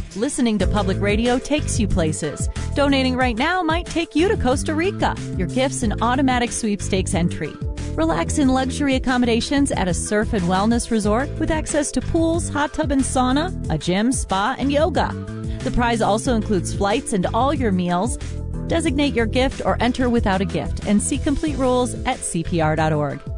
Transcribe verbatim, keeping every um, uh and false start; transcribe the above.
Listening to public radio takes you places. Donating right now might take you to Costa Rica. Your gift's an automatic sweepstakes entry. Relax in luxury accommodations at a surf and wellness resort with access to pools, hot tub and sauna, a gym, spa, and yoga. The prize also includes flights and all your meals. Designate your gift or enter without a gift and see complete rules at C P R dot org.